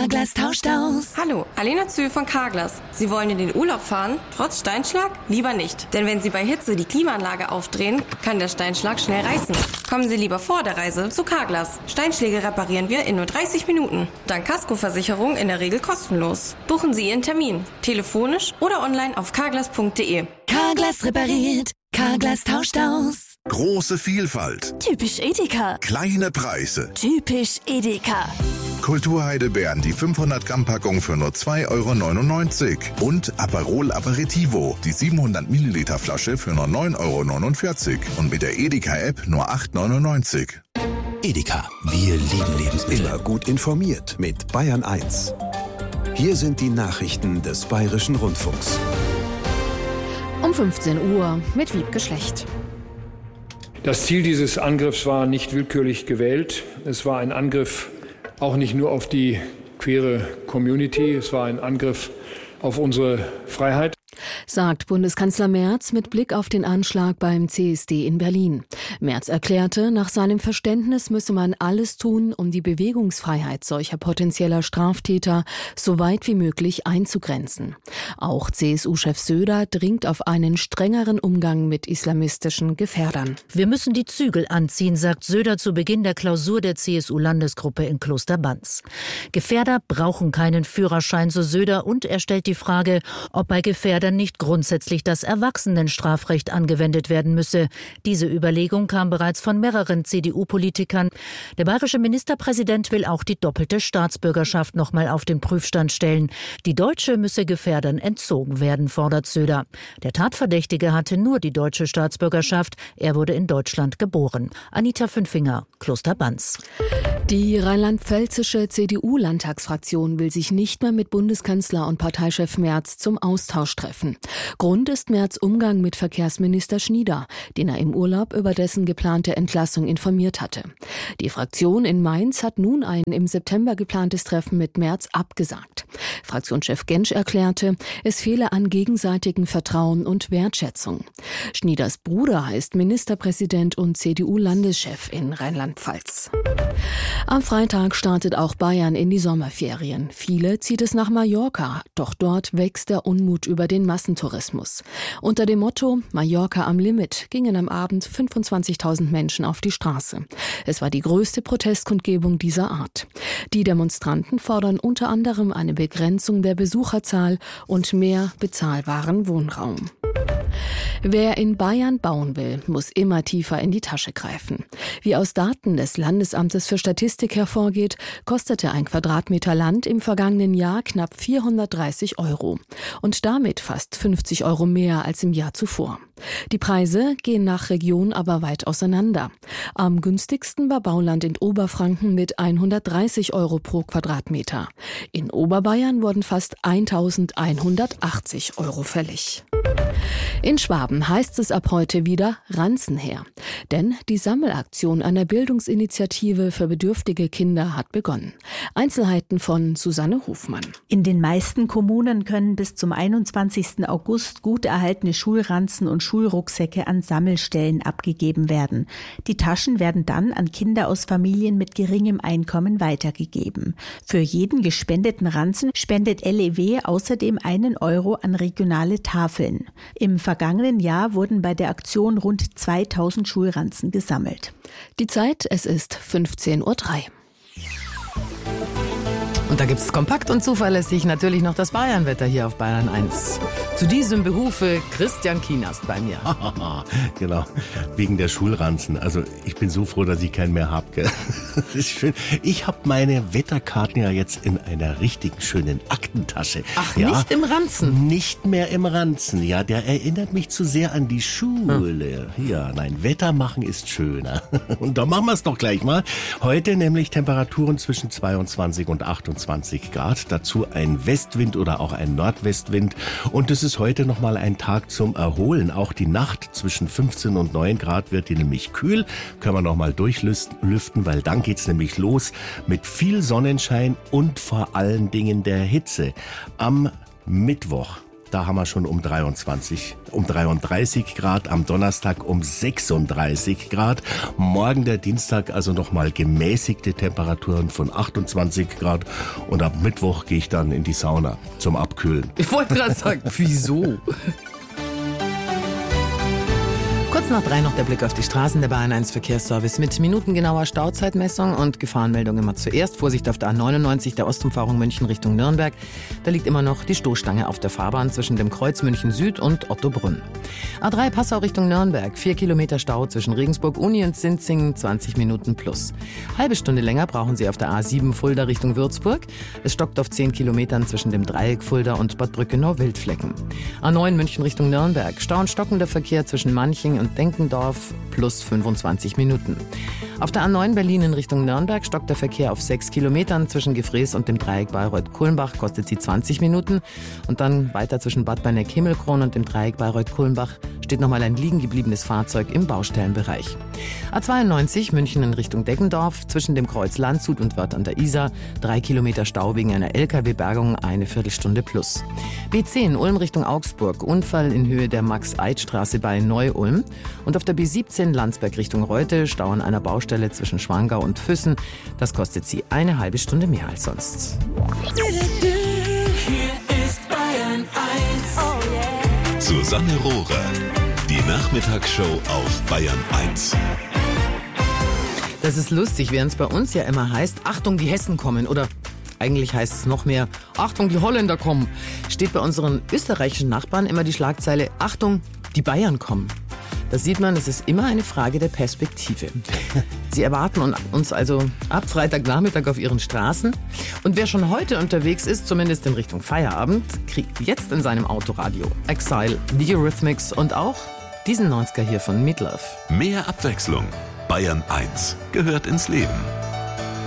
Carglass tauscht aus. Hallo, Alena Zühl von Carglass. Sie wollen in den Urlaub fahren? Trotz Steinschlag? Lieber nicht. Denn wenn Sie bei Hitze die Klimaanlage aufdrehen, kann der Steinschlag schnell reißen. Kommen Sie lieber vor der Reise zu Carglass. Steinschläge reparieren wir in nur 30 Minuten. Dank Kaskoversicherung in der Regel kostenlos. Buchen Sie Ihren Termin. Telefonisch oder online auf carglass.de. Carglass repariert. Carglass tauscht aus. Große Vielfalt. Typisch Edeka. Kleine Preise. Typisch Edeka. Kulturheidelbeeren, die 500 Gramm Packung für nur 2,99 € und Aperol Aperitivo, die 700 Milliliter Flasche für nur 9,49 € und mit der Edeka-App nur 8,99 €. Edeka, wir lieben Lebensmittel. Immer gut informiert mit Bayern 1. Hier sind die Nachrichten des Bayerischen Rundfunks. Um 15 Uhr mit Wiebke Schlecht. Das Ziel dieses Angriffs war nicht willkürlich gewählt. Es war ein Angriff auch nicht nur auf die queere Community, es war ein Angriff auf unsere Freiheit. Sagt Bundeskanzler Merz mit Blick auf den Anschlag beim CSD in Berlin. Merz erklärte, nach seinem Verständnis müsse man alles tun, um die Bewegungsfreiheit solcher potenzieller Straftäter so weit wie möglich einzugrenzen. Auch CSU-Chef Söder dringt auf einen strengeren Umgang mit islamistischen Gefährdern. Wir müssen die Zügel anziehen, sagt Söder zu Beginn der Klausur der CSU-Landesgruppe in Klosterbanz. Gefährder brauchen keinen Führerschein, so Söder, und er stellt die Frage, ob bei Gefährdern nicht grundsätzlich das Erwachsenenstrafrecht angewendet werden müsse. Diese Überlegung kam bereits von mehreren CDU-Politikern. Der bayerische Ministerpräsident will auch die doppelte Staatsbürgerschaft noch mal auf den Prüfstand stellen. Die deutsche müsse Gefährdern entzogen werden, fordert Söder. Der Tatverdächtige hatte nur die deutsche Staatsbürgerschaft. Er wurde in Deutschland geboren. Anita Fünfinger, Klosterbanz. Die rheinland-pfälzische CDU-Landtagsfraktion will sich nicht mehr mit Bundeskanzler und Parteichef Merz zum Austausch treffen. Grund ist Merz' Umgang mit Verkehrsminister Schnieder, den er im Urlaub über dessen geplante Entlassung informiert hatte. Die Fraktion in Mainz hat nun ein im September geplantes Treffen mit Merz abgesagt. Fraktionschef Gentsch erklärte, es fehle an gegenseitigem Vertrauen und Wertschätzung. Schnieders Bruder heißt Ministerpräsident und CDU-Landeschef in Rheinland-Pfalz. Am Freitag startet auch Bayern in die Sommerferien. Viele zieht es nach Mallorca, doch dort wächst der Unmut über den Massentourismus. Unter dem Motto Mallorca am Limit gingen am Abend 25.000 Menschen auf die Straße. Es war die größte Protestkundgebung dieser Art. Die Demonstranten fordern unter anderem eine Begrenzung der Besucherzahl und mehr bezahlbaren Wohnraum. Wer in Bayern bauen will, muss immer tiefer in die Tasche greifen. Wie aus Daten des Landesamtes für Statistik hervorgeht, kostete ein Quadratmeter Land im vergangenen Jahr knapp 430 € und damit fast 50 € mehr als im Jahr zuvor. Die Preise gehen nach Region aber weit auseinander. Am günstigsten war Bauland in Oberfranken mit 130 € pro Quadratmeter. In Oberbayern wurden fast 1.180 € fällig. In Schwaben heißt es ab heute wieder Ranzen her. Denn die Sammelaktion einer Bildungsinitiative für bedürftige Kinder hat begonnen. Einzelheiten von Susanne Hofmann. In den meisten Kommunen können bis zum 21. August gut erhaltene Schulranzen und Schulrucksäcke an Sammelstellen abgegeben werden. Die Taschen werden dann an Kinder aus Familien mit geringem Einkommen weitergegeben. Für jeden gespendeten Ranzen spendet LEW außerdem 1 € an regionale Tafeln. Im vergangenen Jahr wurden bei der Aktion rund 2000 Schulranzen gesammelt. Die Zeit, es ist 15:03 Uhr. Und da gibt es kompakt und zuverlässig natürlich noch das Bayernwetter hier auf Bayern 1. Zu diesem Behufe Christian Kienast bei mir. Genau, wegen der Schulranzen. Also ich bin so froh, dass ich keinen mehr habe. Das ist schön. Ich habe meine Wetterkarten ja jetzt in einer richtigen schönen Aktentasche. Ach, ja, nicht im Ranzen? Nicht mehr im Ranzen. Ja, der erinnert mich zu sehr an die Schule. Ja, nein, Wetter machen ist schöner. Und da machen wir es doch gleich mal. Heute nämlich Temperaturen zwischen 22 und 28 Grad. Dazu ein Westwind oder auch ein Nordwestwind. Und es ist heute nochmal ein Tag zum Erholen. Auch die Nacht zwischen 15 und 9 Grad wird die nämlich kühl. Können wir nochmal durchlüften, weil dann geht's nämlich los mit viel Sonnenschein und vor allen Dingen der Hitze. Am Mittwoch Da haben wir schon um 33 Grad, am Donnerstag um 36 Grad. Morgen der Dienstag also nochmal gemäßigte Temperaturen von 28 Grad. Und ab Mittwoch gehe ich dann in die Sauna zum Abkühlen. Ich wollte gerade sagen, wieso? Kurz nach 3 noch der Blick auf die Straßen. Der Bayern 1 Verkehrsservice mit minutengenauer Stauzeitmessung und Gefahrenmeldung immer zuerst. Vorsicht auf der A99, der Ostumfahrung München Richtung Nürnberg. Da liegt immer noch die Stoßstange auf der Fahrbahn zwischen dem Kreuz München Süd und Ottobrunn. A3 Passau Richtung Nürnberg, 4 Kilometer Stau zwischen Regensburg, Uni und Sinzingen, 20 Minuten plus. Halbe Stunde länger brauchen Sie auf der A7 Fulda Richtung Würzburg. Es stockt auf 10 Kilometern zwischen dem Dreieck Fulda und Bad Brückenau-Wildflecken. A9 München Richtung Nürnberg, Stau und stockender Verkehr zwischen Manching und Denkendorf plus 25 Minuten. Auf der A9 Berlin in Richtung Nürnberg stockt der Verkehr auf 6 Kilometern zwischen Gefrees und dem Dreieck Bayreuth-Kulmbach, kostet sie 20 Minuten. Und dann weiter zwischen Bad Berneck-Himmelkron und dem Dreieck Bayreuth-Kulmbach steht nochmal ein liegen gebliebenes Fahrzeug im Baustellenbereich. A92 München in Richtung Deggendorf, zwischen dem Kreuz Landshut und Wörth an der Isar, 3 Kilometer Stau wegen einer LKW-Bergung, eine Viertelstunde plus. B10 Ulm Richtung Augsburg, Unfall in Höhe der Max-Eid-Straße bei Neu-Ulm. Und auf der B17 Landsberg Richtung Reute, Stau an einer Baustelle zwischen Schwangau und Füssen. Das kostet sie eine halbe Stunde mehr als sonst. Hier ist Bayern 1. Susanne Rohrer, die Nachmittagsshow auf Bayern 1. Das ist lustig, während es bei uns ja immer heißt, Achtung, die Hessen kommen oder eigentlich heißt es noch mehr, Achtung, die Holländer kommen, steht bei unseren österreichischen Nachbarn immer die Schlagzeile, Achtung, die Bayern kommen. Da sieht man, es ist immer eine Frage der Perspektive. Sie erwarten uns also ab Freitagnachmittag auf ihren Straßen. Und wer schon heute unterwegs ist, zumindest in Richtung Feierabend, kriegt jetzt in seinem Autoradio Exile, The Eurythmics und auch diesen 90er hier von Meatloaf. Mehr Abwechslung. Bayern 1 gehört ins Leben.